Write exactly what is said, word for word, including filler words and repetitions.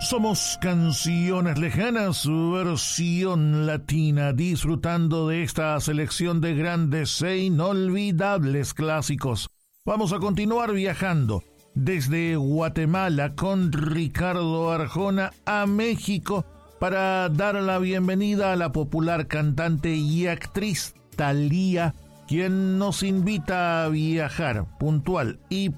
Somos Canciones Lejanas, su versión latina, disfrutando de esta selección de grandes e inolvidables clásicos. Vamos a continuar viajando desde Guatemala con Ricardo Arjona a México para dar la bienvenida a la popular cantante y actriz Thalía, quien nos invita a viajar puntual y